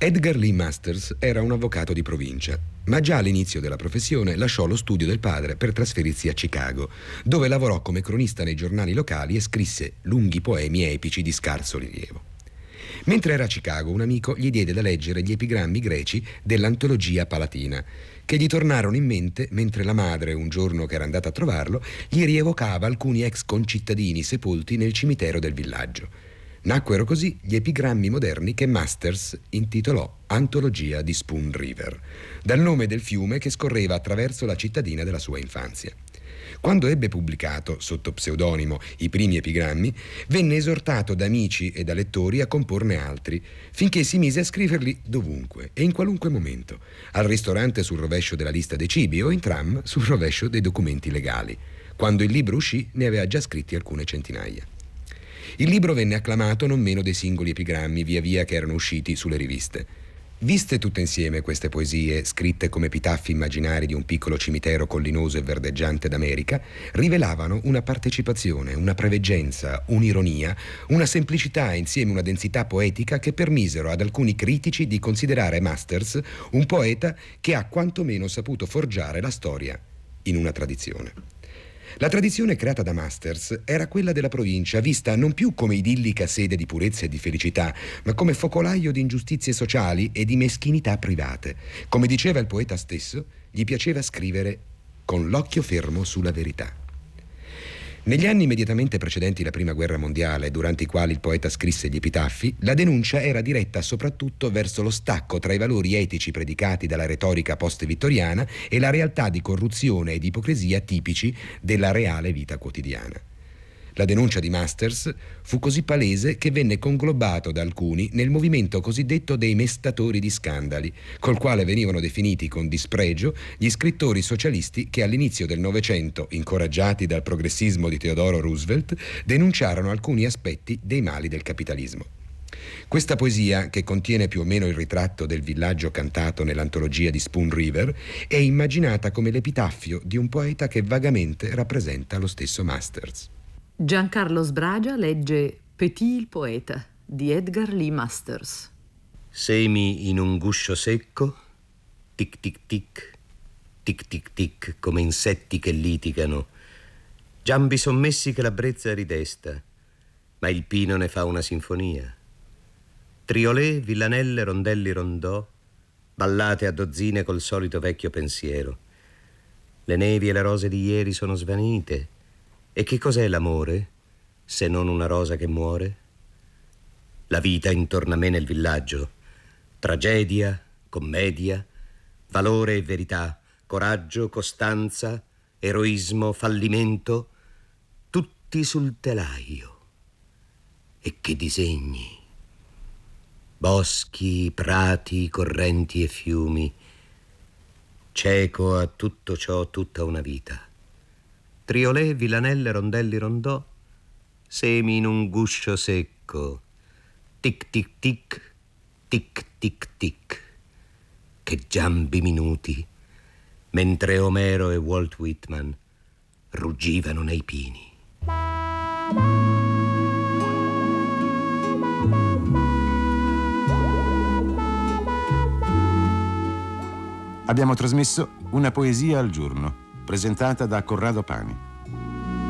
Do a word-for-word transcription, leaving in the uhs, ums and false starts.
Edgar Lee Masters era un avvocato di provincia, ma già all'inizio della professione lasciò lo studio del padre per trasferirsi a Chicago, dove lavorò come cronista nei giornali locali e scrisse lunghi poemi epici di scarso rilievo. Mentre era a Chicago, un amico gli diede da leggere gli epigrammi greci dell'antologia palatina, che gli tornarono in mente mentre la madre, un giorno che era andata a trovarlo, gli rievocava alcuni ex concittadini sepolti nel cimitero del villaggio. Nacquero così gli epigrammi moderni che Masters intitolò Antologia di Spoon River, dal nome del fiume che scorreva attraverso la cittadina della sua infanzia. Quando ebbe pubblicato, sotto pseudonimo, i primi epigrammi, venne esortato da amici e da lettori a comporne altri, finché si mise a scriverli dovunque e in qualunque momento, al ristorante sul rovescio della lista dei cibi o in tram sul rovescio dei documenti legali. Quando il libro uscì, ne aveva già scritti alcune centinaia. Il libro venne acclamato non meno dei singoli epigrammi via via che erano usciti sulle riviste. Viste tutte insieme queste poesie, scritte come epitaffi immaginari di un piccolo cimitero collinoso e verdeggiante d'America, rivelavano una partecipazione, una preveggenza, un'ironia, una semplicità e insieme una densità poetica che permisero ad alcuni critici di considerare Masters un poeta che ha quantomeno saputo forgiare la storia in una tradizione. La tradizione creata da Masters era quella della provincia, vista non più come idillica sede di purezza e di felicità, ma come focolaio di ingiustizie sociali e di meschinità private. Come diceva il poeta stesso, gli piaceva scrivere con l'occhio fermo sulla verità. Negli anni immediatamente precedenti la Prima Guerra Mondiale, durante i quali il poeta scrisse gli epitaffi, la denuncia era diretta soprattutto verso lo stacco tra i valori etici predicati dalla retorica post-vittoriana e la realtà di corruzione e di ipocrisia tipici della reale vita quotidiana. La denuncia di Masters fu così palese che venne conglobato da alcuni nel movimento cosiddetto dei mestatori di scandali, col quale venivano definiti con dispregio gli scrittori socialisti che all'inizio del Novecento, incoraggiati dal progressismo di Theodore Roosevelt, denunciarono alcuni aspetti dei mali del capitalismo. Questa poesia, che contiene più o meno il ritratto del villaggio cantato nell'antologia di Spoon River, è immaginata come l'epitaffio di un poeta che vagamente rappresenta lo stesso Masters. Giancarlo Sbragia legge Petit il poeta di Edgar Lee Masters. Semi in un guscio secco, tic tic tic, tic tic tic, come insetti che litigano, giambi sommessi che la brezza ridesta, ma il pino ne fa una sinfonia. Triolet, villanelle, rondelli, rondò, ballate a dozzine col solito vecchio pensiero. Le nevi e le rose di ieri sono svanite. E che cos'è l'amore, se non una rosa che muore? La vita intorno a me nel villaggio, tragedia, commedia, valore e verità, coraggio, costanza, eroismo, fallimento, tutti sul telaio. E che disegni! Boschi, prati, correnti e fiumi. Cieco a tutto ciò tutta una vita. Triolet, villanelle, rondelli, rondò, semi in un guscio secco, tic tic tic, tic tic tic, che giambi minuti, mentre Omero e Walt Whitman ruggivano nei pini. Abbiamo trasmesso Una poesia al giorno, presentata da Corrado Pani.